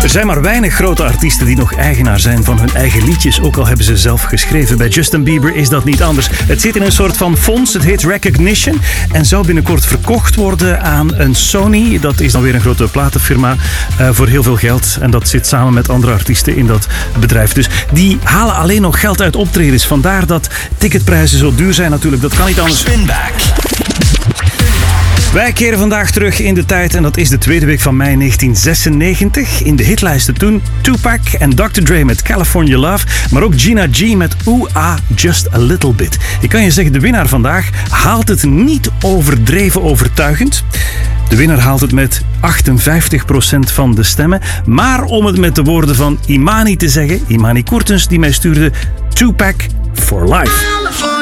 Er zijn maar weinig grote artiesten die nog eigenaar zijn van hun eigen liedjes, ook al hebben ze zelf geschreven. Bij Justin Bieber is dat niet anders. Het zit in een soort van fonds, het heet Recognition, en zou binnenkort verkocht worden aan een Sony. Dat is dan weer een grote platenfirma voor heel veel geld. En dat zit samen met andere artiesten in dat bedrijf. Dus die halen alleen nog geld uit optredens. Vandaar dat ticketprijzen zo duur zijn natuurlijk. Dat kan niet anders. Spinback. Wij keren vandaag terug in de tijd en dat is de tweede week van mei 1996. In de hitlijsten toen Tupac en Dr. Dre met California Love, maar ook Gina G met Ooh Ah Just a Little Bit. Ik kan je zeggen, de winnaar vandaag haalt het niet overdreven overtuigend. De winnaar haalt het met 58% van de stemmen. Maar om het met de woorden van Imani te zeggen, Imani Koertens die mij stuurde, Tupac for Life.